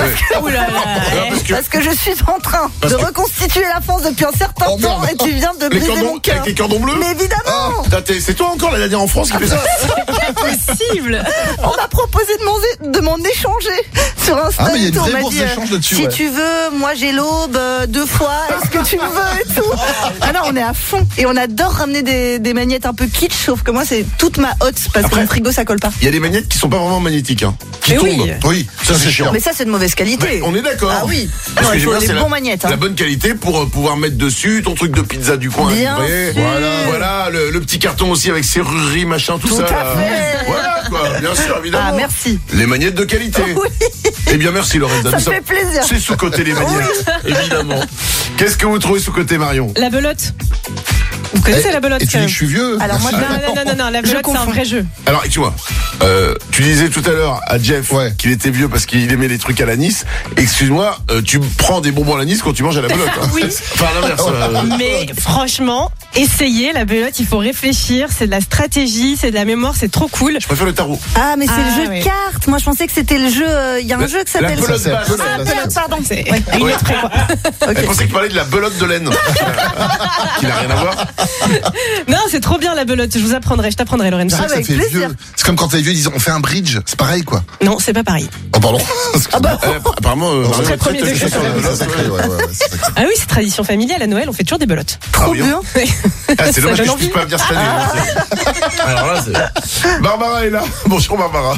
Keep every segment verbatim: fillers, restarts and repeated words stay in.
Parce que, Ouh là là. Non, parce, que... parce que je suis en train Parce de que... reconstituer la France depuis un certain oh, temps et tu viens de briser cordons, mon cœur. Avec les cordons bleus. Mais évidemment. Ah, c'est toi encore la dernière en France qui fait ça. C'est pas possible. On m'a proposé de m'en, de m'en échanger sur Insta. Ah, mais il y a une on vraie m'a bourse dit, d'échange là-dessus. Si ouais. tu veux, moi j'ai l'aube euh, deux fois. Est-ce que tu veux et tout. Ah non, on est à fond et on adore ramener des, des magnettes un peu kitsch. Sauf que moi c'est toute ma hotte parce Après, que mon frigo ça colle pas. Il y a des magnettes qui sont pas vraiment magnétiques, hein, qui Mais tombent. oui. Oui, Ça c'est chiant. Mais ça c'est de mauvaise qualité. Ouais, on est d'accord. Ah oui. Parce Non, que il j'aime faut bien, des c'est bons la, magnettes. Hein. la bonne qualité pour euh, pouvoir mettre dessus ton truc de pizza du coin. Bien livré. sûr. Voilà, voilà le, le petit carton aussi avec serrurerie machin tout, Tout ça. à là. fait. Voilà quoi, bien sûr évidemment. Ah merci. Les magnettes de qualité. Oui. Eh bien merci Lorenza. Ça Nous me fait plaisir. C'est sous-côté les magnettes, évidemment. Qu'est-ce que vous trouvez sous-côté Marion? La belote. Vous connaissez Et- la belote Et tu dis que je suis vieux. Alors moi, Non, non, non, non, non, la Je belote c'est un confonds. vrai jeu. Alors, tu vois, euh, tu disais tout à l'heure à Jeff Ouais. qu'il était vieux parce qu'il aimait les trucs à l'anis. Excuse-moi, euh, tu prends des bonbons à l'anis quand tu manges à la belote. Hein. Oui. Enfin, à l'inverse. euh, Mais franchement, essayez la belote, il faut réfléchir, c'est de la stratégie, c'est de la mémoire, c'est trop cool. je préfère le tarot. Ah mais c'est Ah, le jeu oui. de cartes. Moi je pensais que c'était le jeu. Il y a un La- jeu qui la s'appelle. pelote Ça, c'est basse. pelote Ah basse. pelote, pardon. C'est Ouais. une Ouais. autre quoi. Elle pensait que tu parlais de la belote de laine. Qui n'a rien à voir. Non, c'est trop bien la belote, je vous apprendrai, je t'apprendrai C'est Lorenza. vrai que ça avec fait plaisir. vieux. C'est comme quand les vieux disent on fait un bridge, c'est pareil quoi. Non, c'est pas pareil. Oh pardon. Ah bah, Euh, apparemment, euh, Marion très est premier très degré. touchée sur la belote. C'est sacré, ouais, ouais, ouais, c'est sacré. Ah oui, c'est tradition familiale, à Noël, on fait toujours des belotes. trop Ah oui, bien. Ah, c'est Ça dommage que donne je puisse envie. pas venir cette année. Alors là, c'est... Barbara est là. Bonjour Barbara.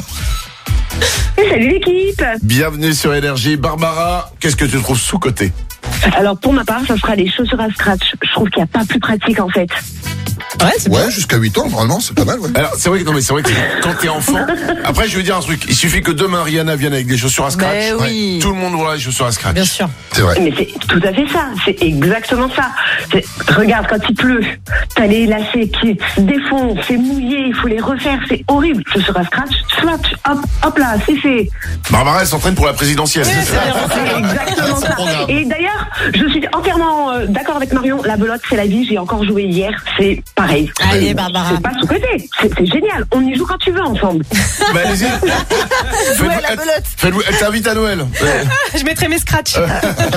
Salut l'équipe. Bienvenue sur Énergie. Barbara, qu'est-ce que tu trouves sous-côté? Alors pour ma part, ça sera les chaussures à scratch. Je trouve qu'il n'y a pas plus pratique en fait. Ouais, c'est Ouais, bien. jusqu'à huit ans, normalement, c'est pas mal, ouais. Alors, c'est vrai que, non, mais c'est vrai que quand t'es enfant, après, je vais dire un truc. Il suffit que demain, Rihanna vienne avec des chaussures à scratch. Mais oui. Tout le monde aura les chaussures à scratch. Bien sûr. C'est vrai. Mais c'est tout à fait ça. C'est exactement ça. C'est- Regarde, quand il pleut, t'as les lacets qui se défont, c'est mouillé, il faut les refaire, c'est horrible. Chaussures à scratch, swatch, hop, hop là, c'est fait. Barbara, elle s'entraîne pour la présidentielle. c'est ça C'est exactement ça. programme. Et d'ailleurs, je suis entièrement euh, d'accord avec Marion. La belote, c'est la vie. J'ai encore joué hier. C'est pareil. Allez, Barbara. C'est pas sous-côté. C'est c'est génial. On y joue quand tu veux ensemble. Bah, allez-y. Jouer Faites-vous- à la elle- belote. faites-vous- Elle t'invite à Noël. Ouais. Je mettrai mes scratchs. Chaussures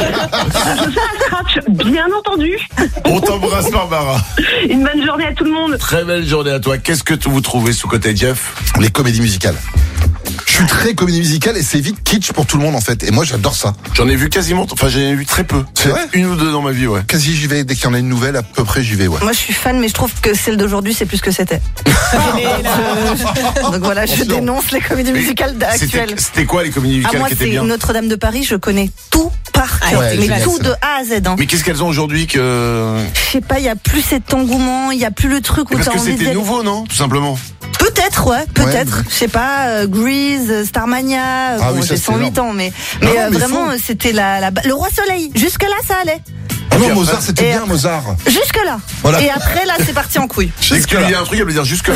à scratch, bien entendu. On t'embrasse, Barbara. Une bonne journée à tout le monde. Très belle journée à toi. Qu'est-ce que vous trouvez sous-côté, Jeff? Les comédies musicales. Je suis très comédie musicale et c'est vite kitsch pour tout le monde en fait. Et moi j'adore ça. J'en ai vu quasiment, enfin, j'en ai vu très peu. C'est vrai Une ou deux dans ma vie, ouais. Quasi j'y vais, dès qu'il y en a une nouvelle, à peu près j'y vais, ouais. Moi je suis fan mais je trouve que celle d'aujourd'hui c'est plus que c'était. Donc voilà, je Attention. dénonce les comédies Mais musicales C'était actuelles. c'était quoi les comédies Ah musicales moi qui étaient c'est bien? Notre-Dame de Paris, je connais tout par cœur, ouais, mais génial, tout ça. de A à Z. Hein. Mais qu'est-ce qu'elles ont aujourd'hui que... Je sais pas, il y a plus cet engouement, il y a plus le truc où Parce t'as que envie c'était d'être. nouveau, non? Tout simplement. Peut-être, ouais, peut-être. Ouais. Je sais pas, euh, Grease, euh, Starmania. Ah bon, oui, ça, j'ai c'est cent huit énorme. ans, mais Non, mais, euh, mais vraiment, faut. euh, c'était la, la le Roi Soleil. Jusque là, ça allait. Ah non, après- Mozart, c'était Et bien, après- Mozart. Jusque là. Voilà. Et après, là, c'est parti en couille. Dès que tu lui dis un truc, elle veut dire jusque là.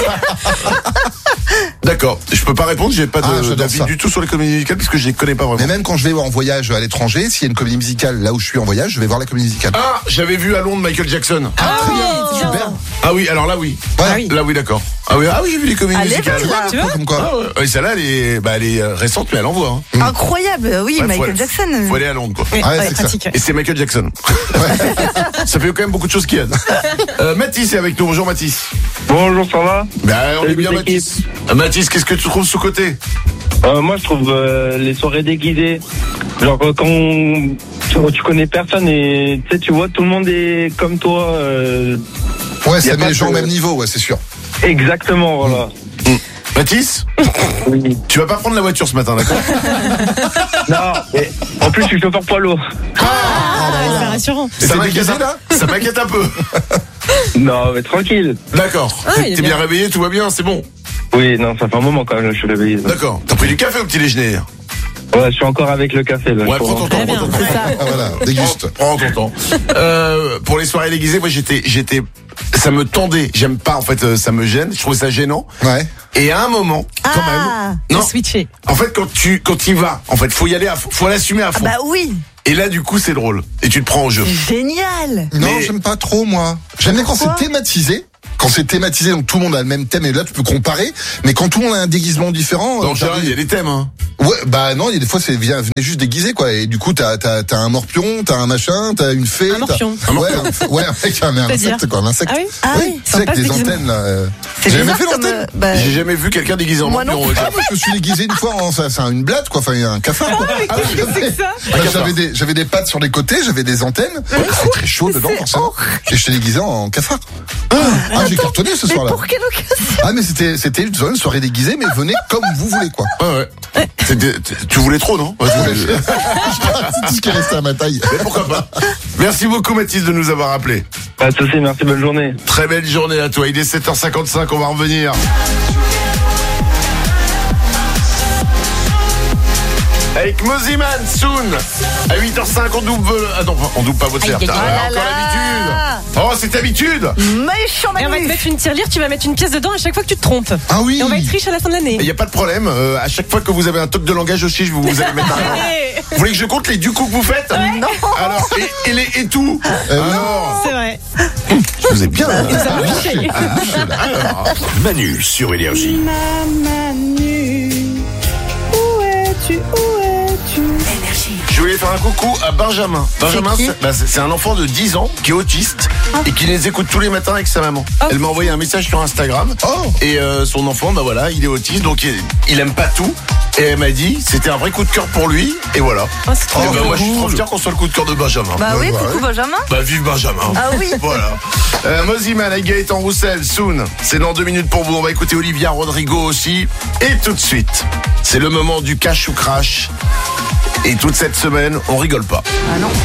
D'accord. Je peux pas répondre, j'ai pas Ah, de- j'adore d'avis ça. du tout sur les comédies musicales parce que je les connais pas Mais vraiment. même quand je vais en voyage à l'étranger, s'il y a une comédie musicale là où je suis en voyage, je vais voir la comédie musicale. Ah, j'avais vu à Londres Michael Jackson. Ah, très bien, Oh. super. Ah oui, alors là oui. Ouais. Ah oui. Là oui, d'accord. Ah oui, ah oui, j'ai vu les comédies Allez, musicales. voilà. Tu vois Comme quoi. Ah ouais. Ouais, celle-là, elle est, bah, elle est euh, récente, mais elle envoie. Hein. Incroyable, oui, Ouais, Michael faut- Jackson. Faut aller à Londres, quoi. Oui, Ah ouais, ouais, c'est ça. pratique. Et c'est Michael Jackson. Ça fait quand même beaucoup de choses qui aident. Euh, Mathis est avec nous. Bonjour Mathis. Bonjour, ça va? Ben, on Salut, est bien l'équipe. Mathis. Euh, Mathis, qu'est-ce que tu trouves sous-côté? Euh, moi, je trouve euh, les soirées déguisées. Genre, euh, quand on- tu, tu connais personne et tu sais, tu vois, tout le monde est comme toi. euh, Ouais, Y ça a met pas les gens de- au même niveau, ouais, c'est sûr. exactement, voilà. Mathis, Oui. tu vas pas prendre la voiture ce matin, d'accord? Non, mais en plus, je suis chauffeur poids lourd. Ah, c'est rassurant. Et Ça t'es m'inquiète déguisé, un- là Ça m'inquiète un peu. Non, mais tranquille. D'accord. Ah, il est T'es bien bien. réveillé, tout va bien, c'est bon. Oui, non, ça fait un moment quand même, je suis réveillé. D'accord. T'as pris du café au petit déjeuner? Ouais, je suis encore avec le café, là. Ouais, je prends ton pense. temps, Très prends bien, ton temps. c'est ça. Ah voilà, déguste. Prends, prends ton temps. Euh, pour les soirées déguisées, moi j'étais, j'étais, ça me tendait. J'aime pas, en fait, euh, ça me gêne. Je trouvais ça gênant. Ouais. Et à un moment, quand Ah, même. De Non. switcher. En fait, quand tu, quand il vas, en fait, faut y aller, à, fond, faut l'assumer à ah fond. bah oui, Et là, du coup, c'est drôle. Et tu te prends au jeu. génial. Non, Mais- j'aime pas trop, moi. J'aime bien quand c'est Pourquoi thématisé. quand c'est thématisé, donc tout le monde a le même thème et là tu peux comparer. Mais quand tout le monde a un déguisement différent, Donc, euh, il y a des thèmes, hein. ouais, bah non, il y a des fois c'est vient venez juste déguisé quoi. Et du coup t'as t'as t'as un morpion, t'as un machin, t'as une fée. Un morpion. t'as- Ouais, un, ouais, un mec, un, un C'est-à-dire insecte quoi, un insecte. Ah oui Ah oui, tu sais sympa, avec des ce déguisement. antennes là. euh. C'est J'ai jamais bizarre fait comme. l'antenne. euh, bah, J'ai jamais vu quelqu'un déguisé en Moi non morpion. plus. Ah, moi, je me suis déguisé une fois en ça, c'est une blatte quoi, enfin un cafard quoi. Ah, Qu'est-ce que c'est que ça Bah, j'avais des j'avais des pattes sur les côtés, j'avais des antennes. C'est très chaud dedans forcément. Et j'étais déguisé en cafard. Ah, ah, j'ai cartonné ce Mais soir-là. pour quelle occasion? Ah mais c'était c'était une soirée déguisée, mais venez comme vous voulez quoi. Ouais, ouais. C'était- Tu voulais trop, non? Ouais, tu voulais- C'est tout ce qui est resté à ma taille. Mais pourquoi pas? Merci beaucoup, Mathis, de nous avoir appelés. Pas de soucis, merci, bonne journée. Très belle journée à toi. Il est sept heures cinquante-cinq, on va revenir. Avec Moziman, Soon. À huit heures cinq, on double. Ah non, on double pas votre Aïe, aïe, certain. aïe. Ah, Oh là encore là. l'habitude. Oh, c'est habitude. Méchant Et on va te Manu. mettre une tirelire, tu vas mettre une pièce dedans à chaque fois que tu te trompes. Ah oui. Et on va être riche à la fin de l'année. Il n'y a pas de problème. euh, à chaque fois que vous avez un toc de langage aussi, je vous, vous allez mettre un. Ouais. Vous voulez que je compte les du coup que vous faites? Non. Alors, et, et les et tout. Alors, C'est vrai. je vous ai bien. Nous avons touché. Alors, Manu sur Énergie. je voulais faire un coucou à Benjamin. Benjamin, qui c'est bah, c'est- c'est un enfant de dix ans qui est autiste et qui les écoute tous les matins avec sa maman. Oh. Elle m'a envoyé un message sur Instagram. Oh. Et euh, son enfant, bah voilà, il est autiste, donc il, il aime pas tout. Et elle m'a dit, c'était un vrai coup de cœur pour lui. Et voilà. Oh, c'est trop Et bah, bien. moi, je suis trop fier qu'on soit le coup de cœur de Benjamin. Bah oui, bah coucou ouais. Benjamin. Bah vive Benjamin. Ah oui. Voilà. Euh, Moziman avec Gaëtan Roussel, Soon. C'est dans deux minutes pour vous. On va écouter Olivia Rodrigo aussi. Et tout de suite, c'est le moment du cash ou crash. Et toute cette semaine, on rigole pas. Ah non.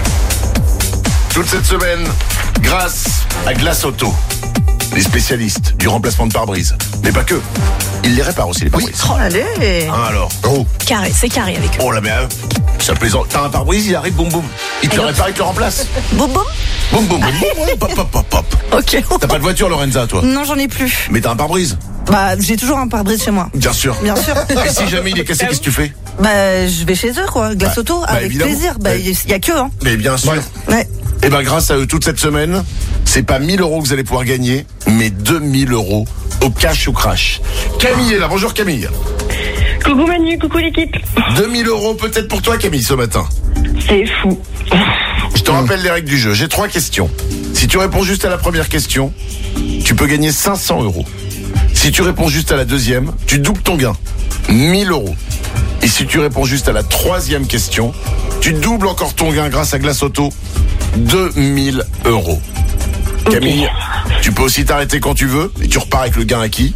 Toute cette semaine, grâce à Glace Auto, les spécialistes du remplacement de pare-brise. Mais pas que. Ils les réparent aussi, les pare-brise. Oh allez. Hein, alors. Oh. Carré, c'est carré avec eux. Oh là, mais euh, ça plaisante. T'as un pare-brise, il arrive, boum boum. Il te le répare, il te le remplace. Boum boum. Boum boum. boum, Pop pop pop pop. Ok. T'as pas de voiture, Lorenza, toi? Non, j'en ai plus. Mais t'as un pare-brise. Bah, j'ai toujours un pare-brise chez moi. Bien sûr. Bien sûr. Et si jamais il est cassé, qu'est-ce que tu fais? Bah, je vais chez eux, quoi. Glace Bah, auto, bah, avec évidemment. plaisir. Bah, Ouais. il y a que, hein. Mais bien sûr. Ouais. Ouais. Et ben grâce à eux, toute cette semaine, c'est pas mille euros que vous allez pouvoir gagner, mais deux mille euros au cash ou crash. Camille est là. Bonjour Camille. Coucou Manu, coucou l'équipe. deux mille euros peut-être pour toi Camille ce matin. C'est fou. Je te rappelle les règles du jeu. J'ai trois questions. Si tu réponds juste à la première question, tu peux gagner cinq cents euros. Si tu réponds juste à la deuxième, tu doubles ton gain. mille euros. Et si tu réponds juste à la troisième question, tu doubles encore ton gain grâce à Glace Auto. deux mille euros. Camille, tu peux aussi t'arrêter quand tu veux et tu repars avec le gain acquis.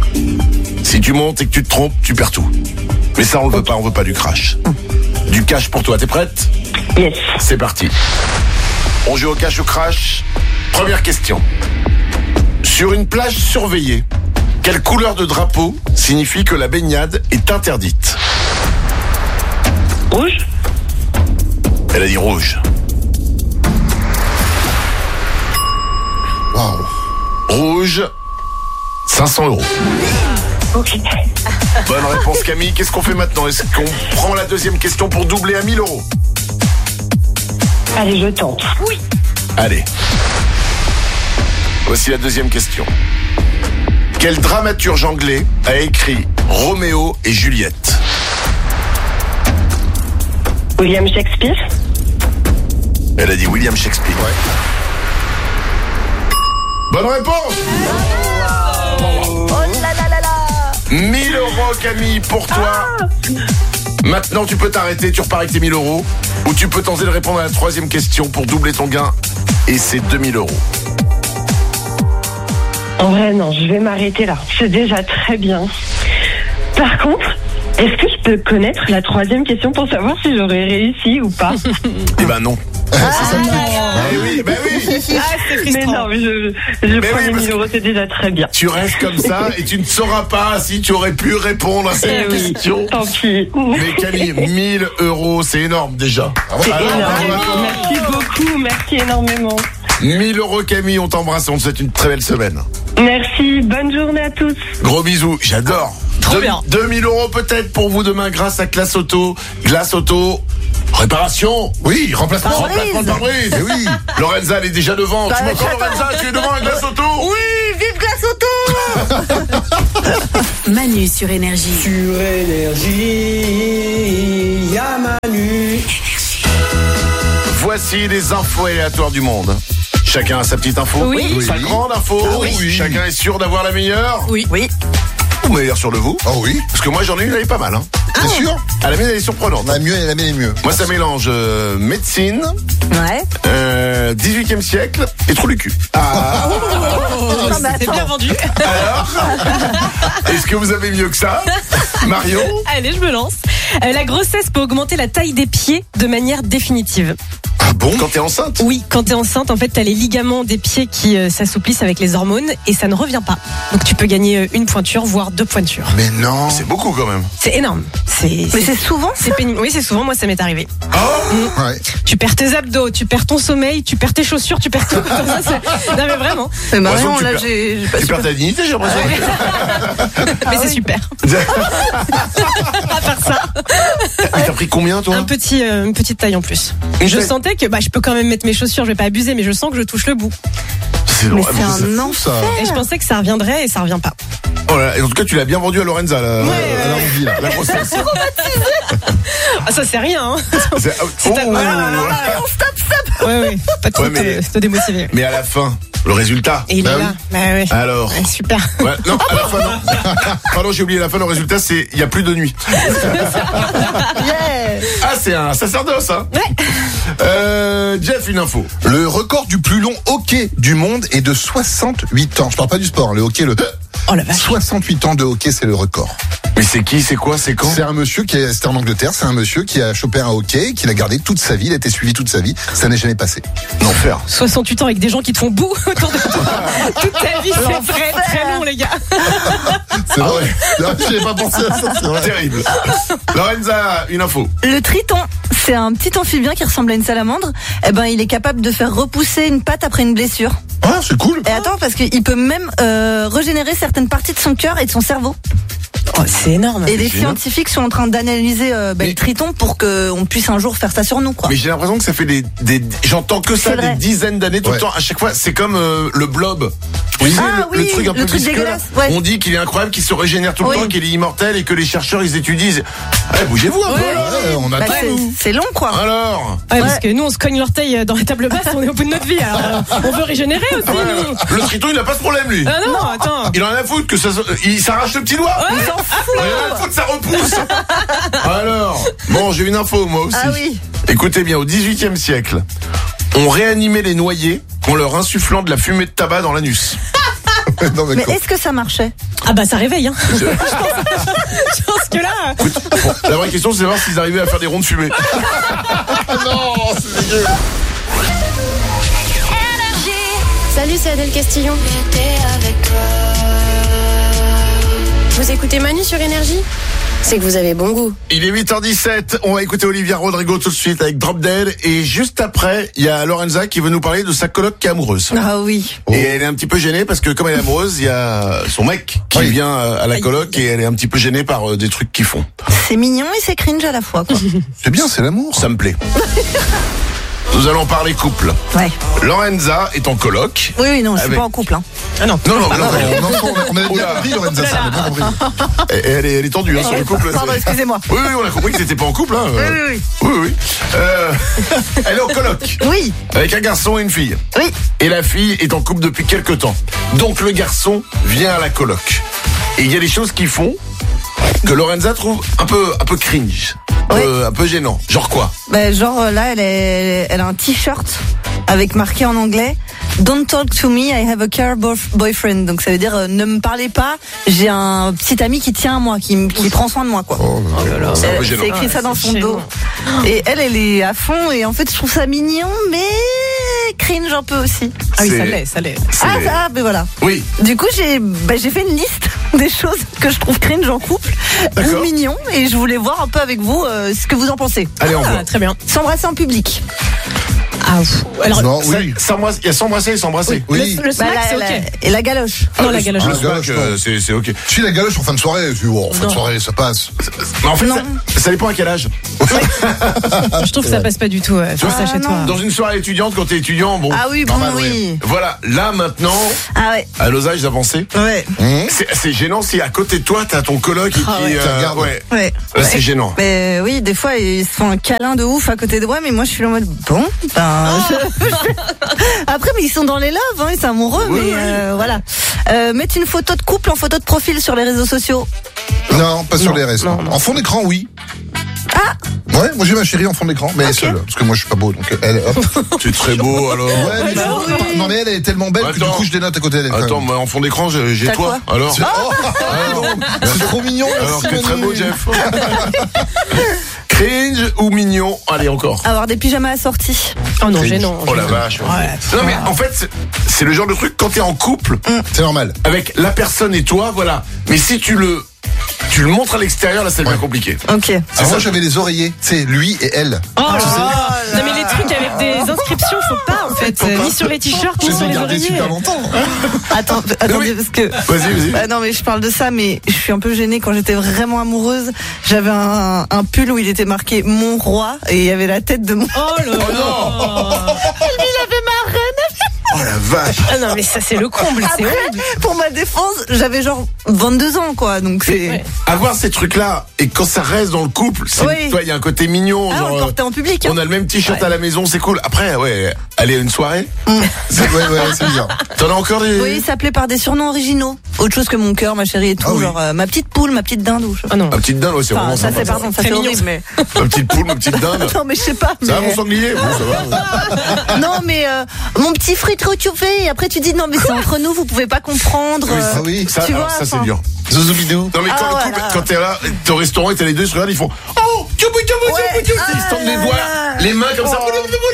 Si tu montes et que tu te trompes, tu perds tout. Mais ça, on le veut pas, on veut pas du crash. Du cash pour toi, t'es prête ? Yes. C'est parti. On joue au cash ou crash. Première question. Sur une plage surveillée, quelle couleur de drapeau signifie que la baignade est interdite ? Rouge. Elle a dit rouge. Waouh. Rouge, cinq cents euros. Ok. Bonne réponse Camille. Qu'est-ce qu'on fait maintenant ? Est-ce qu'on prend la deuxième question pour doubler à mille euros ? Allez, je tente. Allez. Voici la deuxième question. Quel dramaturge anglais a écrit Roméo et Juliette ? William Shakespeare. Elle a dit William Shakespeare. Bonne réponse. Oh là là là là. mille euros Camille pour toi. Maintenant tu peux t'arrêter, tu repars avec tes mille euros. Ou tu peux tenter de répondre à la troisième question pour doubler ton gain. Et c'est deux mille euros. En vrai, non, je vais m'arrêter là. C'est déjà très bien. Par contre, est-ce que je peux connaître la troisième question pour savoir si j'aurais réussi ou pas? Eh ben non. C'est ça le truc. Eh oui, ben oui. Ah, c'est Mais frustrant. non, mais je, je Mais prends oui, les parce mille euros, c'est déjà très bien. Tu restes comme ça et tu ne sauras pas si tu aurais pu répondre à Eh cette oui, question. tant pis. Mais Camille, mille euros, c'est énorme déjà. C'est Alors, énorme. bravo. Merci beaucoup, merci énormément. mille euros Camille, on t'embrasse, on te souhaite une très belle semaine. Merci, bonne journée à tous. Gros bisous, j'adore. Trop Deux- bien. deux mille euros peut-être pour vous demain grâce à Glace Auto. Glace Auto, réparation. Oui, remplacement. Pare-brise. Remplacement de pare-brise. Eh oui. Lorenza, elle est déjà devant. Bah, tu m'entends j'attends. Lorenza, tu es devant avec Glace Auto? Oui, passe au tour. Manu sur Énergie. Sur Énergie, y'a Manu. Voici les infos aléatoires du monde. Chacun a sa petite info. Oui. Sa grande info. Oui. Chacun est sûr d'avoir la meilleure. Oui. Oui. Vous m'avez l'air sûr de vous. Oh oui, Parce que moi j'en ai une, elle est pas mal. Hein. c'est sûr. À la mienne elle est surprenante. La mieux, la mienne est mieux. Moi ça mélange euh, médecine, Ouais. euh, dix-huitième siècle et trou du cul. Ah. Non, mais C'est attends. bien vendu. Alors, est-ce que vous avez mieux que ça, Marion? Allez, je me lance. Euh, la grossesse peut augmenter la taille des pieds de manière définitive. Ah bon? Quand t'es enceinte? Oui, quand t'es enceinte, en fait, t'as les ligaments des pieds qui euh, s'assouplissent avec les hormones et ça ne revient pas. Donc tu peux gagner euh, une pointure, voire deux pointures. Mais non. C'est beaucoup quand même. C'est énorme. C'est Mais c'est souvent c'est pénible. Oui, c'est souvent. Moi, ça m'est arrivé. Ouais. Tu perds tes abdos, tu perds ton sommeil, tu perds tes chaussures, tu perds tout. Ça, c'est- non mais vraiment. Mais Marion, Marion, tu là, perds- j'ai j'ai pas Tu perds ta dignité, j'ai l'impression. Mais c'est super. À part ça, Et t'as pris combien toi? un petit, euh, une petite taille en plus. Une Je taille- sentais que bah je peux quand même mettre mes chaussures, je vais pas abuser, mais je sens que je touche le bout. C'est Mais drôle. c'est Ah, mais un ça- enfer. Et je pensais que ça reviendrait et ça revient pas. Oh là là, et en tout cas, tu l'as bien vendu à Lorenza, là. Ouais, la envie, là. La grossesse. Ah ça c'est rien. Hein. C'est- oh. C'est ta- voilà, voilà, voilà. Ouais ouais. Pas de Ouais, te, mais- te démotiver. Mais à la fin, le résultat. Et il Bah est oui. là. Bah ouais. Alors. Ouais, super. Ouais, non, à la fin, non. Pardon, j'ai oublié la fin. Le résultat, c'est il y a plus de nuit. Yeah. Ah, c'est un sacerdoce, hein. Ouais. Euh, Jeff, une info. Le record du plus long hockey du monde est de soixante-huit ans. Je parle pas du sport, le hockey, le Oh la vache. soixante-huit ans de hockey, c'est le record. Mais c'est qui, c'est quoi, c'est quand? C'est un monsieur qui est, c'était en Angleterre, c'est un monsieur qui a chopé un hockey, qui l'a gardé toute sa vie, il a été suivi toute sa vie, ça n'est jamais passé. L'enfer. soixante-huit ans avec des gens qui te font boue autour de toi. Toute ta vie, c'est très très long, les gars. C'est Ah vrai. ouais. Non, j'y avais pas pensé à ça, c'est vrai. Terrible. Lorenza, une info. Le triton, c'est un petit amphibien qui ressemble à une salamandre. Eh ben, il est capable de faire repousser une patte après une blessure. Ah, c'est cool. Et attends, parce qu'il peut même euh, régénérer certaines parties de son cœur et de son cerveau. Oh, c'est énorme. Et les génial. scientifiques sont en train d'analyser euh, bah, Mais- le triton pour qu'on puisse un jour faire ça sur nous, quoi. Mais j'ai l'impression que ça fait des, des j'entends que ça C'est des vrai. dizaines d'années tout Ouais. le temps. À chaque fois, c'est comme euh, le blob. Oui, Ah le, le oui, truc un le peu truc visqueux, là. dégueulasse, ouais. On dit qu'il est incroyable, qu'il se régénère tout le Oui. temps, qu'il est immortel et que les chercheurs ils étudient. ils- Eh, bougez-vous un peu là. Ouais, on Bah, attend. c'est- c'est long, quoi. Alors, Ouais, parce que nous, on se cogne l'orteil dans la table basse, on est au bout de notre vie. Alors, euh, on veut régénérer aussi, nous. le triton il n'a pas ce problème lui. Ah non, attends. Il en a à foutre que ça, se- il s'arrache le petit doigt. Il s'en fout. Il en a à foutre, ça repousse. Alors, bon, j'ai une info moi aussi. Ah oui. Écoutez bien, au dix-huitième siècle, on réanimait les noyés en leur insufflant de la fumée de tabac dans l'anus. Non, mais Mais quoi. est-ce que ça marchait? Ah bah ça réveille, hein. Je pense, je pense que là. Écoute, bon, la vraie question, c'est de savoir s'ils arrivaient à faire des ronds de fumée. Non, c'est dégueu. Salut, c'est Adèle Castillon. Vous écoutez Manu sur Énergie? C'est que vous avez bon goût. Il est huit heures dix-sept, on va écouter Olivia Rodrigo tout de suite avec Drop Dead. Et juste après, il y a Lorenza qui veut nous parler de sa coloc qui est amoureuse. Ah oui. Et elle est un petit peu gênée parce que comme elle est amoureuse, il y a son mec qui Oui. vient euh, à la coloc et elle est un petit peu gênée par euh, des trucs qu'ils font. C'est mignon et c'est cringe à la fois, quoi. C'est bien, c'est l'amour. Ça me plaît. Nous allons parler couple. Ouais. Lorenza est en coloc. Oui, oui, non, je suis Avec- pas en couple, hein. Ah non. Non, non, non, Non, non. non, non, on a bien Oula. compris, Lorenza, ça, on a bien compris. Elle, elle est, elle est tendue hein, sur le couple. Pardon, excusez-moi. Oui, oui, on a compris que t'étais pas en couple. Hein. Oui, oui, oui. Oui, oui. Euh, elle est en coloc Oui, avec un garçon et une fille. oui. Et la fille est en couple depuis quelque temps. Donc le garçon vient à la coloc. Et il y a des choses qu'ils font que Lorenza trouve un peu, un peu cringe. Un Oui. peu- un peu gênant. Genre quoi? Bah, genre euh, là, elle, est, elle a un t-shirt avec marqué en anglais Don't talk to me, I have a car bof- boyfriend. Donc ça veut dire euh, ne me parlez pas, j'ai un petit ami qui tient à moi, qui, m- qui prend soin de moi, quoi. Oh là là. C'est un peu Elle- gênant. C'est écrit ça dans c'est son dos. gênant. Et elle, elle est à fond. Et en fait, je trouve ça mignon, mais cringe un peu aussi. Ah oui, C'est- ça l'est, ça l'est. c'est- Ah, ça, mais voilà. Oui. Du coup, j'ai bah, j'ai fait une liste des choses que je trouve cringe en couple D'accord. ou mignon, et je voulais voir un peu avec vous euh, ce que vous en pensez. Allez, on Ah, voit. très bien. S'embrasser en public. Ah, pff, alors, Non, Ça- oui. s'embrasser- Il y a s'embrasser et s'embrasser. Oui. le, le Bah, smack, la- c'est la- ok. Et la galoche. Ah, Non, la le- galoche. Le Ah, smack, galoche, euh, non. c'est c'est ok. Si la galoche en fin de soirée, tu vois, en fin de Non. soirée, ça passe. Mais en fait, Non. ça, ça dépend à quel âge. Je trouve que ça passe pas du tout. euh, faire ça Ah, chez non. toi. Dans une soirée étudiante, quand t'es étudiant, bon. Ah oui, bon, normal, oui. ouais. Voilà, là maintenant, Ah ouais. à nos âges avancés, Ouais. c'est c'est gênant si à côté de toi t'as ton coloc qui. Ah qui, ouais. euh, Te regarde. ouais. Ouais. Là, c'est gênant. Mais oui, des fois, ils se font un câlin de ouf à côté de moi, mais moi, je suis là en mode, bon, ben, je- après, mais ils sont dans les loves, hein, ils sont amoureux, Oui, mais oui. euh, voilà. Euh, mettre une photo de couple en photo de profil sur les réseaux sociaux. Non, pas sur Non, les restes. non, non. En fond d'écran, oui. Ah Ouais, moi j'ai ma chérie en fond d'écran, mais Ok. seule, parce que moi je suis pas beau, donc elle, hop. Tu es très beau alors. Ouais, mais bah non, oui. non, mais elle, elle est tellement belle que du Attends. coup je dénote à côté d'elle. quand Attends, même. moi en fond d'écran j'ai j'ai T'as toi. Alors. C'est oh, c'est trop mignon. Alors merci, que très beau Manu. Jeff. Cringe ou mignon. Allez encore. Avoir des pyjamas assortis. Oh non, Cringe. gênant. Oh la gênant. vache. Ouais. Non mais en fait c'est- c'est le genre de truc quand t'es en couple C'est normal. avec la personne et toi, voilà. Mais si tu le tu le montres à l'extérieur, là ça devient Ouais. compliqué. Ok. Alors ça. moi j'avais les oreillers, c'est lui et elle. Oh là là. Non, mais les trucs avec des inscriptions, faut pas en fait. Euh, Ni sur les t-shirts, ni Je sur les ai les gardés oreillers. super longtemps. Attends, attendez, oui. parce que. Vas-y, vas-y. Ah non mais je parle de ça, mais je suis un peu gênée. Quand j'étais vraiment amoureuse, j'avais un, un pull où il était marqué mon roi et il y avait la tête de mon. Oh là là. Il avait ma reine. Oh la vache. Ah non, mais ça c'est le comble, c'est Après, horrible. pour ma défense, j'avais genre vingt-deux ans quoi, donc c'est. Ouais. Avoir ces trucs-là et quand ça reste dans le couple, c'est Oui. toi il y a un côté mignon. Ah, on genre, le euh, portait en public. Hein. on a le même t-shirt à la maison, c'est cool. Après, ouais, aller à une soirée. C'est ouais, ouais, c'est bien. T'en as encore des. Oui, il s'appelait par des surnoms originaux. Autre chose que mon cœur, ma chérie et tout. Ah oui. Genre euh, ma petite poule, ma petite dinde. Ou je... Ah non. Ma petite dinde, ouais, c'est Enfin, vraiment ça sympa. c'est pardon, ça Très c'est mignon, horrible, mais. Ma petite poule, ma petite dinde. Non mais je sais pas. Ça va mais- mon sanglier? Bon, ça va. Non mais euh, mon petit frito tu fais et après tu dis non mais c'est entre nous, vous pouvez pas comprendre. Oui, euh, Ah oui. Ça, Tu alors, vois, ça c'est enfin. dur. Zouzoubilou. Non mais quand Ah, le couple, voilà. quand t'es là, t'es au restaurant et t'as les deux, ils se regardent, ils font oh, tchoubou, tchoubou, Ouais. tchoubou, tchoubou. Ils se tendent les Ah doigts, là. les mains comme ça. Oh.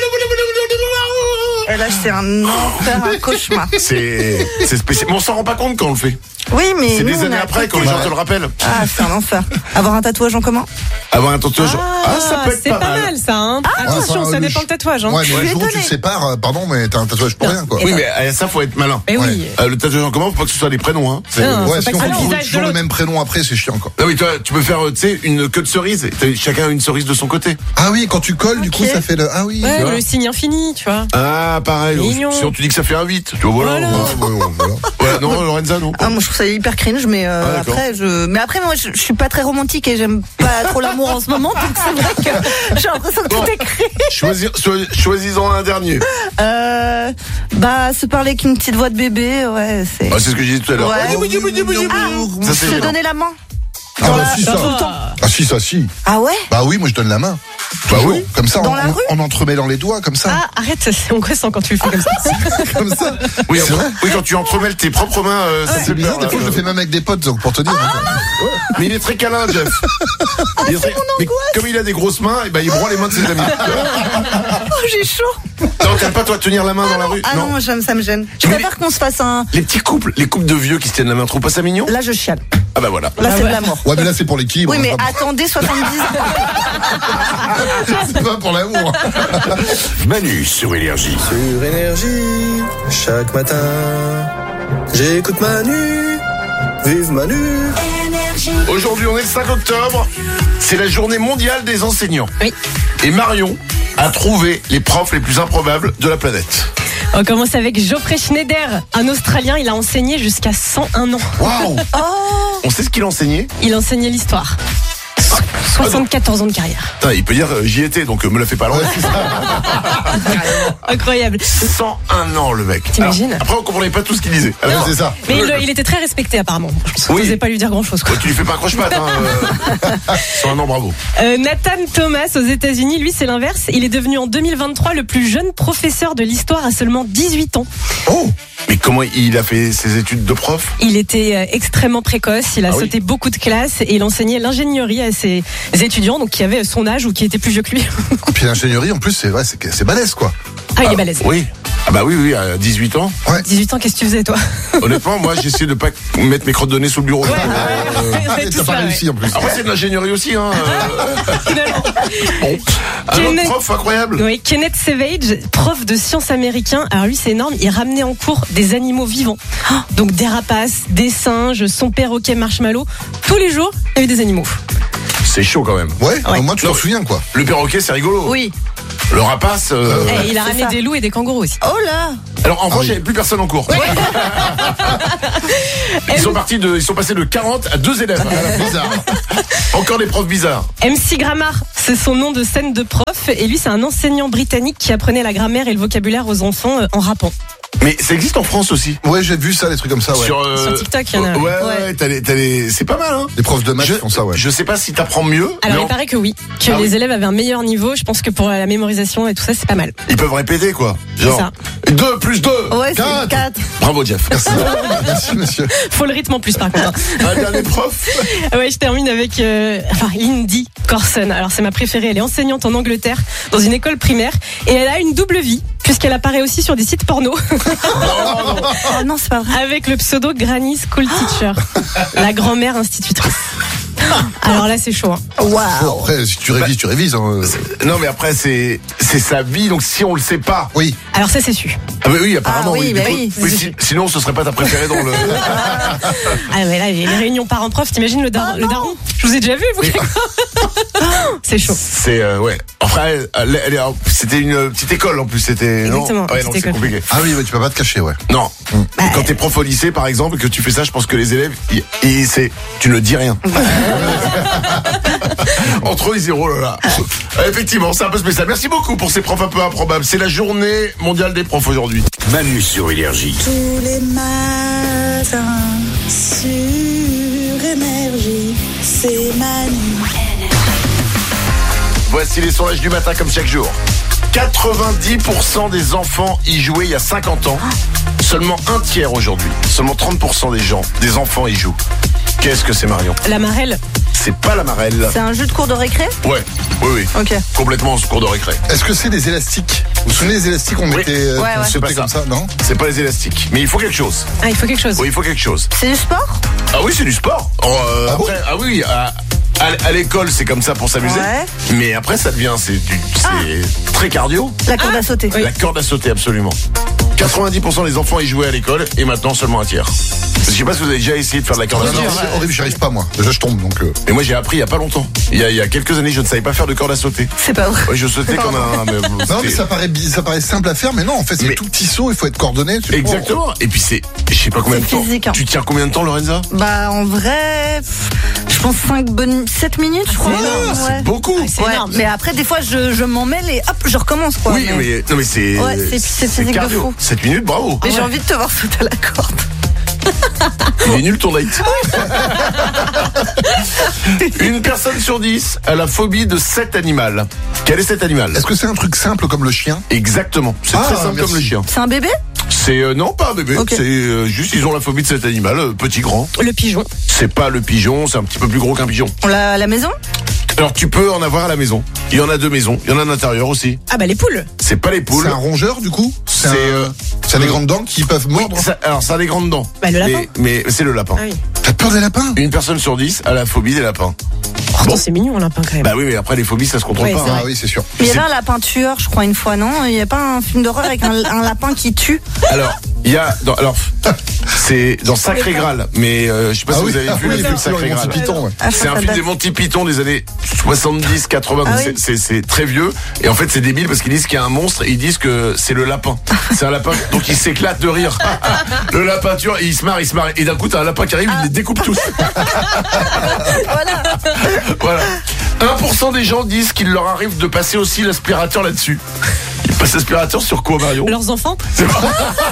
Et là c'est un enfer, un cauchemar. C'est c'est spécial. Mais on s'en rend pas compte quand on le fait. Oui mais C'est nous, des on années a après quand accepté. les gens te le rappellent. Ah c'est un enfer. Avoir un tatouage en commun. Avoir un tatouage. Ah, ça peut être c'est pas, pas mal. mal ça. Hein. Attention, enfin, ça le dépend ch- le tatouage. Hein. Ouais, mais Je le suis jour où tu te étonnée. sépares, euh, pardon, mais t'as un tatouage pour rien, quoi. Oui, mais euh, ça faut être malin. Mais oui. Euh, le tatouage en commun, faut pas que ce soit des prénoms. Hein. C'est- Non. Ouais, faut si pas on que ça retrouve le visage de toujours le l'autre. même prénom après, c'est chiant, quoi. Ah oui, toi, tu peux faire, euh, tu sais, une queue de cerise. T'as- Chacun a une cerise de son côté. Ah oui, quand tu colles, du coup, Ok. ça fait le. Ah oui. Ouais, vois. le signe infini, tu vois. Ah, pareil. Mignon. Sinon, tu dis que ça fait un huit. Tu vois, voilà. Voilà. Ah, ouais, ouais, voilà. Voilà, non, Lorenza, non. Ah moi je trouve ça hyper cringe mais euh, Ah, d'accord. après je mais après moi je, je suis pas très romantique et j'aime pas trop l'amour en ce moment donc c'est vrai que j'ai l'impression que Bon. tout est créé. Choisir, cho- choisis-en un dernier. Euh, bah se parler avec une petite voix de bébé ouais c'est. Ah, c'est ce que j'ai dit tout à l'heure. Ouais. Ah, Ça, Je c'est te gênant. donner la main. Ah bah la- si, ça. tout le temps. Ah si, ça, si. Ah ouais. Bah oui, moi je donne la main. Bah Toujours. oui. Comme ça, Dans en, la rue en entremêlant les doigts, comme ça. Ah, arrête, c'est angoissant quand tu le fais comme ça. Comme ça. Oui, c'est enfin, vrai. oui, quand tu entremêles tes propres mains, euh, ça C'est fait bizarre, peur. des là. fois je le fais même avec des potes, donc pour te dire. hein. Mais il est très câlin, Jeff. Il est très- Mais comme il a des grosses mains, eh ben, il broie les mains de ses amis. Oh j'ai chaud. Non, t'aimes pas toi tenir la main dans la rue? Ah non, moi j'aime ça me gêne. Je Mais préfère qu'on se fasse un. Les petits couples, les couples de vieux qui se tiennent la main, trouve pas ça mignon? Là je chiale. Ah bah voilà. Là Ah c'est ouais. de l'amour. Ouais, mais là c'est pour l'équilibre. Oui mais hein, attendez soixante-dix. c'est pas pour l'amour. Manu sur Énergie. Sur Énergie, chaque matin, j'écoute Manu, vive Manu. Aujourd'hui, on est le cinq octobre. C'est la journée mondiale des enseignants. Oui. Et Marion a trouvé les profs les plus improbables de la planète. On commence avec Geoffrey Schneider, un Australien. Il a enseigné jusqu'à cent un ans. Waouh! Oh. On sait ce qu'il enseignait? Il enseignait l'histoire. soixante-quatorze ans de carrière. Putain, il peut dire euh, j'y étais, donc euh, me la fais pas l'envers. Incroyable. cent un ans, le mec. T'imagines? Alors, Après, on comprenait pas tout ce qu'il disait. Ouais, Alors, c'est ça. Mais il, il était très respecté apparemment. Je ne Oui. osais pas lui dire grand chose. ouais, tu lui fais pas un croche-patte, hein. euh. cent un ans, bravo. Euh, Nathan Thomas aux États-Unis, lui c'est l'inverse. Il est devenu en deux mille vingt-trois le plus jeune professeur de l'histoire à seulement dix-huit ans. Oh! Mais comment il a fait ses études de prof? Il était euh, extrêmement précoce, il a Ah oui. sauté beaucoup de classes et il enseignait l'ingénierie à ses étudiants, donc qui avaient son âge ou qui étaient plus vieux que lui. Puis l'ingénierie, en plus, c'est ouais, c'est c'est balèze, quoi. Ah, il est balèze. Oui. Ah bah oui, oui, à dix-huit ans. dix-huit ans, qu'est-ce que tu faisais, toi? Honnêtement, moi, j'ai essayé de pas mettre mes crottes de nez sous le bureau. Ouais, Euh, ouais, ouais, T'as tout pas ça, réussi en plus. Après, c'est de l'ingénierie aussi, hein. Finalement. Bon. Un autre Kenneth- prof incroyable. Oui, Kenneth Savage, prof de sciences américain. Alors lui, c'est énorme. Il ramenait en cours des animaux vivants. Donc des rapaces, des singes, son perroquet marshmallow. Tous les jours, il y avait des animaux. C'est chaud quand même. Ouais, Ouais. au moins tu t'en souviens quoi. Le perroquet, c'est rigolo. Oui. Le rapace. euh, Et il a c'est ramené ça. des loups et des kangourous aussi. Oh là. Alors en Ah revanche, oui. il n'y avait plus personne en cours. Ils sont partis de, ils sont passés de quarante à deux élèves. Bizarre. Encore des profs bizarres. M C Grammar, c'est son nom de scène de prof. Et lui, c'est un enseignant britannique qui apprenait la grammaire et le vocabulaire aux enfants euh, en rappant. Mais ça existe en France aussi. Ouais, j'ai vu ça, des trucs comme ça, ouais. Sur, euh, Sur TikTok, il y en a. Ouais, ouais, Ouais. ouais, t'as les, t'as les- c'est pas mal, hein. Les profs de maths Je, font ça, ouais. je sais pas si t'apprends mieux. Alors mais il en- paraît que oui, que Ah les oui. élèves avaient un meilleur niveau. Je pense que pour la mémorisation et tout ça, c'est pas mal. ils peuvent répéter, quoi. Genre, ça. deux plus deux. Ouais, c'est quatre. quatre. Bravo, Jeff. Merci, merci monsieur. Faut le rythme en plus par contre. Un dernier prof. Ouais, je termine avec euh, enfin Lindy Corson. Alors c'est ma préférée. Elle est enseignante en Angleterre dans une école primaire et elle a une double vie puisqu'elle apparaît aussi sur des sites porno Oh non, c'est pas vrai. avec le pseudo Granny School Teacher, la grand-mère institutrice. Alors là, c'est chaud. Hein. Bon, Waouh. après, si tu révises, tu révises. Hein. Non, mais après, c'est, c'est sa vie, donc si on le sait pas. Oui. Alors ça, c'est su. Ah, bah oui, apparemment, Ah oui, oui. bah Du oui. coup, si- sinon, ce serait pas ta préférée dans le. Ah mais là, les réunions parents-prof, t'imagines le, dar- le daron? Je vous ai déjà vu, vous. C'est chaud. C'est, euh, ouais. Enfin, elle, elle, elle est- c'était une petite école, en plus, c'était. non Exactement, Ouais, petite donc c'est école. compliqué. Ah oui, mais tu peux pas te cacher, ouais. Non. Bah, Quand t'es prof au lycée, par exemple, et que tu fais ça, je pense que les élèves, ils, ils- c'est, tu ne dis rien. Entre eux, ils disent, oh là là. Euh, Effectivement, c'est un peu spécial. Merci beaucoup pour ces profs un peu improbables. C'est la journée mondiale des profs aujourd'hui. Manu sur Énergie. Tous les matins sur Énergie, c'est Manu. Voici les sondages du matin comme chaque jour. quatre-vingt-dix pour cent des enfants y jouaient il y a cinquante ans. Seulement un tiers aujourd'hui. Seulement trente pour cent des gens, des enfants y jouent. Qu'est-ce que c'est, Marion? la marelle. C'est pas la marelle. C'est un jeu de cours de récré? Ouais, oui, oui. Ok. Complètement en cours de récré. Est-ce que c'est des élastiques? Vous vous souvenez des élastiques qu'on Oui. mettait euh, Ouais, qu'on ouais. C'est pas sautait ça. comme ça, non? C'est pas les élastiques. Mais il faut quelque chose. Ah, il faut quelque chose. Oui, il faut quelque chose. C'est du sport? Ah oui, c'est du sport. Oh, euh, Ah bon après, ah oui, à, à- à l'école, c'est comme ça pour s'amuser. Ouais. Mais après, ça devient, c'est du, c'est très cardio. La corde à sauter. La corde à sauter, absolument. quatre-vingt-dix pour cent des enfants y jouaient à l'école et maintenant seulement un tiers. Je sais pas si vous avez déjà essayé de faire de la corde à Non, non, sauter. c'est horrible, j'y arrive pas, moi. Déjà, je tombe, donc. euh, Et moi, j'ai appris il y a pas longtemps. Il y a, il y a quelques années, je ne savais pas faire de corde à sauter. C'est pas vrai. Ouais, je sautais comme un. mais bon, Non, mais c'était- ça paraît, bi- ça paraît simple à faire, mais non, en fait, c'est Mais- tout petit saut, il faut être coordonné. tu- Exactement. Et puis c'est, je sais pas combien de C'est temps. physique, hein. Tu tiens combien de temps, Lorenza? Bah, en vrai, pff, je pense cinq bonnes, sept minutes, je crois. Ah, Ouais. c'est beaucoup. C'est Ouais, énorme. mais après, des fois, je, je m'en mêle et hop, je recommence, quoi. Oui, mais mais non, mais c'est. Ouais, c'est- c'est physique de cardio. fou. sept minutes, bravo. mais j'ai envie de te voir sauter à la corde. Il est nul ton date. Une personne sur dix a la phobie de cet animal. Quel est cet animal? Est-ce que c'est un truc simple comme le chien? Exactement. C'est Ah, très simple merci. comme le chien. C'est un bébé? C'est euh, non pas un bébé. Ok. C'est euh, juste ils ont la phobie de cet animal, euh, petit grand. Le pigeon. C'est pas le pigeon, c'est un petit peu plus gros qu'un pigeon. On l'a à la maison? Alors tu peux en avoir à la maison. Il y en a deux maisons. Il y en a à l'intérieur aussi. Ah bah les poules. C'est pas les poules. C'est un rongeur, du coup? C'est, un- euh, Ça a des grandes dents qui peuvent mordre? Ça- alors ça a des grandes dents. Bah, le lapin. Mais, mais c'est le lapin. Ah oui. T'as peur des lapins? Une personne sur dix a la phobie des lapins. Pourtant, c'est mignon, un lapin quand même. Bah oui, mais après les phobies ça se contrôle Ouais, pas. c'est hein. vrai. Ah oui, c'est sûr. Mais il y C'est- avait un lapin tueur, je crois, une fois, non? Il y a pas un film d'horreur avec un, un lapin qui tue? Alors, il y a dans, alors c'est dans Sacré Graal, mais euh, je sais pas Ah si oui, vous avez ah vu oui, le film c'est Sacré le Graal. Monty Python, ouais. Ah, C'est ça, un ça film date. des Monty Python des années soixante-dix quatre-vingts, Ah donc oui. c'est- c'est c'est très vieux. Et en fait, c'est débile parce qu'ils disent qu'il y a un monstre et ils disent que c'est le lapin. C'est un lapin, donc il s'éclate de rire. Le lapin tueur, et il se marre, il se marre. Et d'un coup, t'as un lapin qui arrive, il les découpe tous. Voilà. Voilà. un pour cent des gens disent qu'il leur arrive de passer aussi l'aspirateur là-dessus. Ils passent l'aspirateur sur quoi, Marion? Leurs enfants. C'est pas-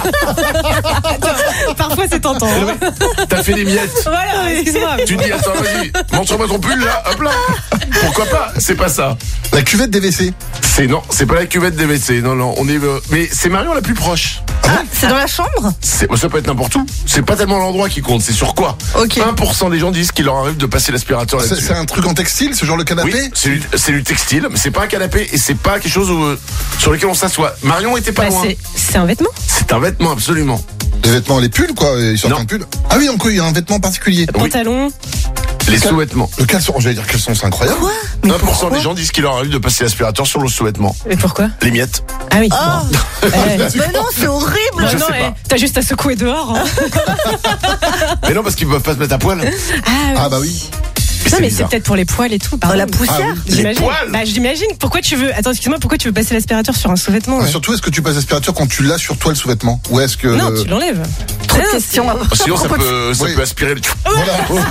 Parfois, c'est tentant. hein. T'as fait des miettes. Voilà, excuse-moi. Tu dis, attends, vas-y, montre sur moi ton pull, là, hop là. Pourquoi pas? C'est pas ça. La cuvette des W C. C'est non, c'est pas la cuvette des W C. Non, non, on est. euh, Mais c'est Marion la plus proche. Ah, c'est dans la chambre? C'est, ça peut être n'importe où. C'est pas tellement l'endroit qui compte, c'est sur quoi. Ok. un pour cent des gens disent qu'il leur arrive de passer l'aspirateur C'est, là-dessus. c'est un truc en textile, ce genre le canapé? Oui, c'est du, c'est du textile, mais c'est pas un canapé et c'est pas quelque chose où, euh, sur lequel on s'assoit. Marion était pas Bah, loin. c'est, c'est un vêtement. C'est un vêtement, absolument. Les vêtements, les pulls, quoi. Ils sortent Non. un pull. Ah oui, donc il y a un vêtement particulier. Oui. Pantalon. Les sous-vêtements. Le caleçon, j'allais dire caleçon, c'est incroyable. Quoi? un pour cent des gens disent qu'il leur arrive de passer l'aspirateur sur le sous-vêtement. Mais pourquoi? Les miettes. Ah oui. Oh Eh, Mais non, c'est horrible. non, je non, sais eh, pas. t'as juste à secouer dehors. hein. Mais non, parce qu'ils peuvent pas se mettre à poil. Ah, oui. Ah bah oui. Non, mais c'est bizarre. peut-être pour les poils et tout. Oh, pardon. la poussière. Ah oui. J'imagine. poils Bah, j'imagine. Pourquoi tu veux. Attends, excuse-moi, pourquoi tu veux passer l'aspirateur sur un sous-vêtement? Ah, ouais. surtout, est-ce que tu passes l'aspirateur quand tu l'as sur toi le sous-vêtement? Ou est-ce que... Non, le- tu l'enlèves. Trop de Ah, questions. Sinon, ça peut, ça Oui. peut aspirer le. Voilà.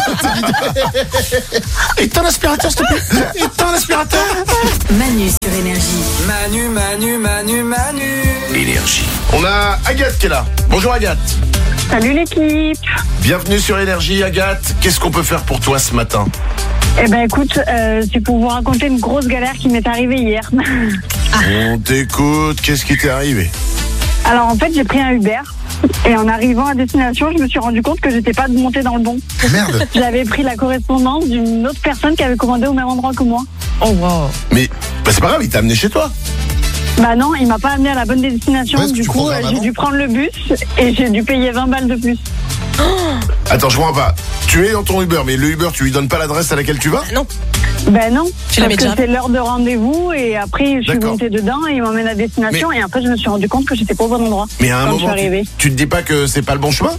Éteins l'aspirateur, s'il te plaît. Éteins l'aspirateur. Manu sur Énergie. Manu, Manu, Manu, Manu. Énergie. On a Agathe qui est là. Bonjour Agathe. Salut l'équipe. Bienvenue sur Énergie, Agathe. Qu'est-ce qu'on peut faire pour toi ce matin? Eh ben écoute, euh, c'est pour vous raconter une grosse galère qui m'est arrivée hier. On t'écoute. Qu'est-ce qui t'est arrivé? Alors en fait, j'ai pris un Uber. Et en arrivant à destination, je me suis rendu compte que j'étais pas montée dans le bon. Merde. J'avais pris la correspondance d'une autre personne qui avait commandé au même endroit que moi. Oh, wow. Mais bah, c'est pas grave, il t'a amené chez toi. Bah non, il m'a pas amené à la bonne destination. Ouais, est-ce que du tu coup, programmes euh, j'ai avant dû prendre le bus et j'ai dû payer vingt balles de plus. Attends, je comprends pas. Tu es dans ton Uber, mais le Uber, tu lui donnes pas l'adresse à laquelle tu vas? Non. Ben non, Tu la mets parce que déjà. c'est l'heure de rendez-vous et après je suis D'accord. montée dedans et il m'emmène à destination et après je me suis rendu compte que j'étais pas au bon endroit. Mais à un quand moment, je suis arrivée. tu, tu te dis pas que c'est pas le bon chemin?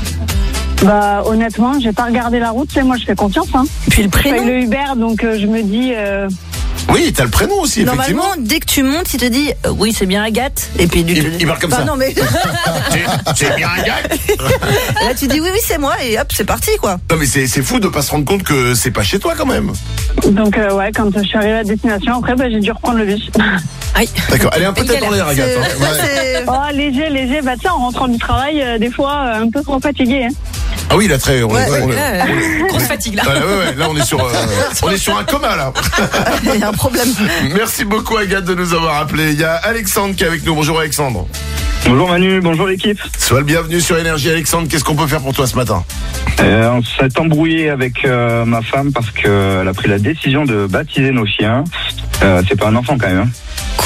Bah honnêtement, j'ai pas regardé la route, c'est moi je fais confiance. Hein. Puis le Je paye prénom. le Uber donc euh, je me dis. Euh... Oui, t'as le prénom aussi, effectivement. Normalement, dès que tu montes, il te dit euh, oui, c'est bien Agathe. Et puis du Il- il parle comme Bah ça. non, mais C'est- C'est bien Agathe. là tu dis oui, oui, c'est moi et hop, c'est parti quoi. Non, mais c'est c'est fou de pas se rendre compte que c'est pas chez toi quand même. Donc euh, ouais, quand je suis arrivée à destination, après bah, j'ai dû reprendre le bus. Aïe. D'accord, elle est un peu Une tête dans l'air, galère. Agathe. C'est- hein. ouais, c'est- Oh léger, léger, bah tiens en rentrant du travail, euh, des fois euh, un peu trop fatiguée. Hein. Ah oui, là, très. On est- Ouais, on est- Là, euh, grosse fatigue là. Ah, ouais, ouais, là, on est sur, euh, on est sur un coma, là. Il y a un problème. Merci beaucoup, Agathe, de nous avoir appelé. Il y a Alexandre qui est avec nous. Bonjour, Alexandre. Bonjour Manu, bonjour l'équipe. Sois le bienvenu sur Énergie, Alexandre. Qu'est-ce qu'on peut faire pour toi ce matin? Euh, on s'est embrouillé avec euh, ma femme parce qu'elle a pris la décision de baptiser nos chiens. Euh, c'est pas un enfant quand même. Hein.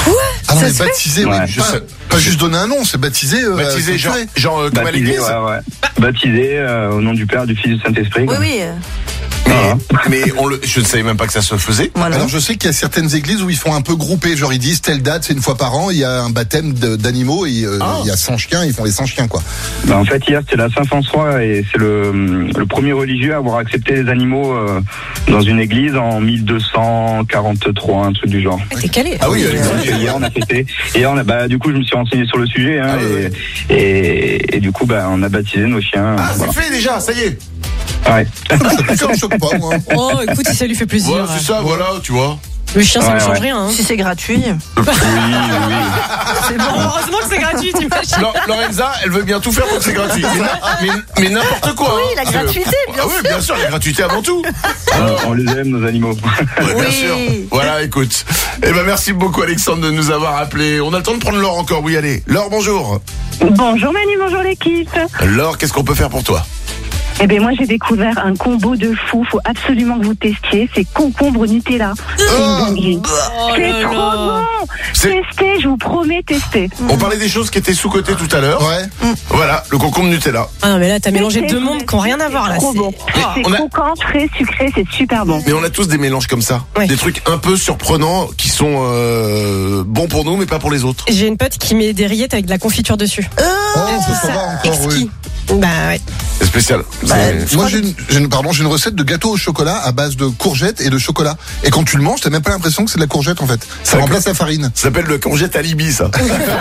Ah non, Ça mais se fait baptisé, oui. Ouais, pas, je sais. pas juste donner un nom, c'est baptisé. euh, Baptisé, genre, structuré. genre euh, comme à Baptisé, l'église. ouais, ouais. Baptisé euh, au nom du Père, du Fils et du Saint-Esprit. Oui, quoi. oui. Mais, mais on le, je ne savais même pas que ça se faisait. Voilà. Alors je sais qu'il y a certaines églises où ils font un peu grouper, genre ils disent telle date, c'est une fois par an, il y a un baptême de- d'animaux, et, euh, Ah. il y a cent chiens, ils font les cent chiens quoi. Bah, en fait, hier, c'était la Saint-François et c'est le, le premier religieux à avoir accepté les animaux euh, dans une église en mille deux cent quarante-trois, un truc du genre. T'es calé. Ah oui, Donc, Alexandre. hier, on a fêté. Et on a, bah, du coup, je me suis renseigné sur le sujet. Hein, Ah oui, et, et, et du coup, bah, on a baptisé nos chiens. Ah, voilà. c'est fait déjà, ça y est. Ouais. Ça me choque pas, moi. Oh, écoute, si ça lui fait plaisir. Voilà, c'est ça, voilà, tu vois. Le chien, ça Ouais, ne change ouais. rien. Hein. Si c'est gratuit. Oui, oui. C'est bon. Heureusement que c'est gratuit, t'imagines. Lor- Lorenza, elle veut bien tout faire pour que c'est gratuit. Mais, na- mais, mais n'importe quoi. Oui, hein. la Parce que- gratuité, bien ah oui, bien sûr, la gratuité avant tout. On- on les aime, nos animaux. Ouais, bien Oui. sûr. Voilà, écoute. Eh ben, merci beaucoup, Alexandre, de nous avoir appelé. On a le temps de prendre Laure encore. Oui, allez. Laure, bonjour. Bonjour Manu, bonjour l'équipe. Laure, qu'est-ce qu'on peut faire pour toi? Eh bien moi j'ai découvert un combo de fou, faut absolument que vous testiez, c'est concombre Nutella. C'est une dinguerie. Oh C'est là trop là. bon. C'est- Testez, je vous promets, testez. On parlait des choses qui étaient sous-cotées tout à l'heure. Ouais. Voilà, le concombre Nutella. Ah non, mais là, t'as mélangé Testez, deux mondes qui n'ont rien à voir là. Trop c'est- bon. Oh. C'est on a- croquant, frais, sucré, c'est super bon. Mais on a tous des mélanges comme ça. Ouais. Des trucs un peu surprenants qui sont euh, bons pour nous, mais pas pour les autres. J'ai une pote qui met des rillettes avec de la confiture dessus. Oh, Elle trouve ça va encore, exquis. oui. Bah ouais. C'est spécial. C'est- Moi, j'ai une, j'ai une- pardon, j'ai une recette de gâteau au chocolat à base de courgettes et de chocolat. Et quand tu le manges, t'as même pas l'impression que c'est de la courgette en fait. Ça D'accord. remplace la farine. Ça s'appelle le congète alibi, ça.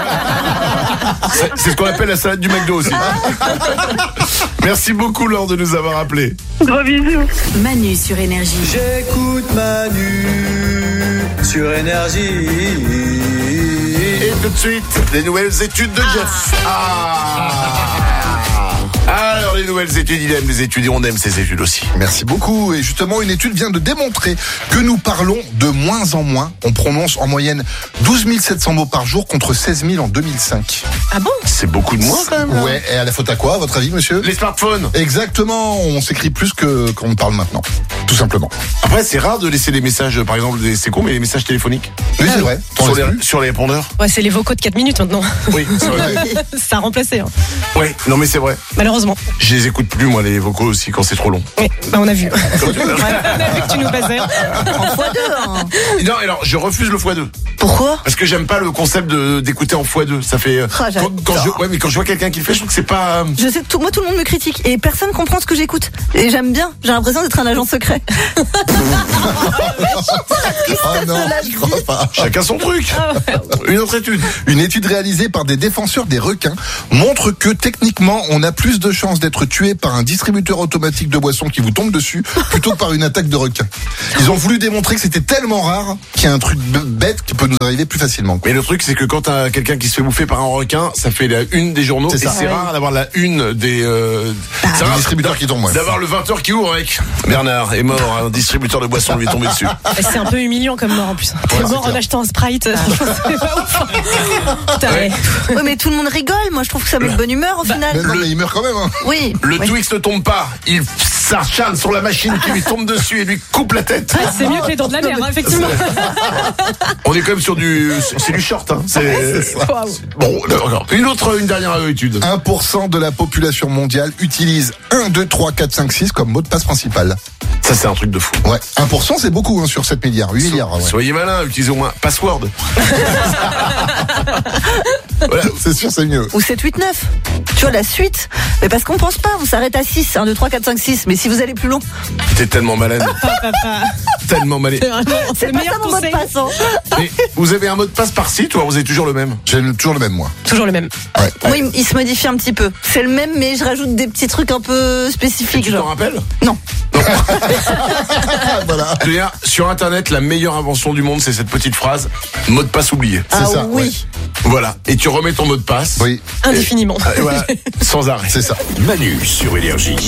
C'est- C'est ce qu'on appelle la salade du McDo aussi. Merci beaucoup, Laure, de nous avoir appelés. Gros bisous. Manu sur Énergie. J'écoute Manu sur Énergie. Et tout de suite, les nouvelles études de Jeff. Ah, Alors, les nouvelles études, il aime les études et on aime ces études aussi. Merci beaucoup. Et justement, une étude vient de démontrer que nous parlons de moins en moins. On prononce en moyenne douze mille sept cents mots par jour contre seize mille en deux mille cinq. Ah bon? C'est beaucoup de moins, quand même. Là. Ouais, et à la faute à quoi, à votre avis, monsieur? Les smartphones. Exactement, on s'écrit plus que qu'on ne parle maintenant. Tout simplement. Après, c'est rare de laisser des messages, par exemple, des, c'est con, mais les messages téléphoniques. Oui, c'est vrai. Sur les, sur les répondeurs. Ouais, c'est les vocaux de quatre minutes maintenant. Oui, c'est vrai. Ça a remplacé, hein. Oui, non, mais c'est vrai. Malheureusement. Je les écoute plus, moi, les vocaux aussi, quand c'est trop long. Oui, bah on a vu. Comme tout à l'heure. On a vu que tu nous passais. En fois deux. Hein. Non, alors, je refuse le fois deux. Pourquoi? Parce que j'aime pas le concept de, d'écouter en fois deux. Ça fait, Ah, quand, quand je, ouais, mais quand je vois quelqu'un qui le fait, je trouve que c'est pas, Je sais, tout, moi tout le monde me critique et personne comprend ce que j'écoute. Et j'aime bien. J'ai l'impression d'être un agent secret. Ah non, je crois pas. chacun son truc. Une autre étude. Une étude réalisée par des défenseurs des requins montre que techniquement, on a plus de chances d'être tué par un distributeur automatique de boissons qui vous tombe dessus plutôt que par une attaque de requin. Ils ont voulu démontrer que c'était tellement rare qu'il y a un truc b- bête qui peut nous arriver plus facilement. Quoi. Mais le truc, c'est que quand t'as quelqu'un qui se fait bouffer par un requin, ça fait la une des journaux. C'est et ça. c'est rare d'avoir la une des, euh, c'est Un rare distributeur qui tombe, ouais. d'avoir le vingt heures qui ouvre avec Bernard est mort, un distributeur de boissons lui est tombé dessus. C'est un peu humiliant comme mort en plus. T'es Ouais, mort c'est en clair. achetant un Sprite. C'est pas ouf. Putain, ouais. Ouais, mais tout le monde rigole. Moi, je trouve que ça met de bonne humeur au final. Mais non, mais il meurt quand même. Hein. Oui. Le Ouais. Twix ne tombe pas, il s'acharne sur la machine qui lui tombe dessus et lui coupe la tête. Ah, c'est mieux que les dents de la mer, hein, effectivement. On est quand même sur du, c'est du short, hein. C'est, Waouh. bon, d'accord. Une autre, une dernière étude. un pour cent de la population mondiale utilise un, deux, trois, quatre, cinq, six comme mot de passe principal. Ça, c'est un truc de fou. Ouais, un pour cent c'est beaucoup hein, sur sept milliards, huit milliards. Ouais. Soyez malin, utilisez au moins password. Voilà. C'est sûr, c'est mieux. Ou sept, huit, neuf. Tu vois, la suite. Mais parce qu'on pense pas, on s'arrête à six. un, deux, trois, quatre, cinq, six. Mais si vous allez plus long, T'es tellement malade. Tellement malade. c'est le pas meilleur ça mon mot de conseil. passe. Hein. Mais vous avez un mot de passe par site ou alors vous avez toujours le même? J'ai le- toujours le même moi. Toujours le même. Ouais. Moi, il, il se modifie un petit peu. C'est le même, mais je rajoute des petits trucs un peu spécifiques. Tu t'en Genre. rappelles? Non. voilà. Je veux dire, sur Internet, la meilleure invention du monde, c'est cette petite phrase, mot de passe oublié. Ah ça, oui. Voilà. Et tu remets ton mot de passe. Oui, Et- Indéfiniment. et voilà, sans arrêt. c'est ça. Manu sur Énergie.